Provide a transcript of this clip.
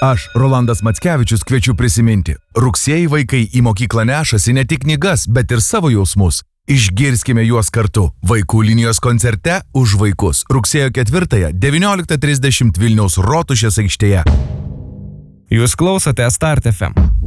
Aš, Rolandas Mackevičius, kviečiu prisiminti. Rugsėjį vaikai į mokyklą nešasi ne tik knygas, bet ir savo jausmus. Išgirskime juos kartu. Vaikų linijos koncerte Už vaikus. Rugsėjo 4-ąją 19:30 Vilniaus Rotušės aikštėje. Jūs klausote Start FM.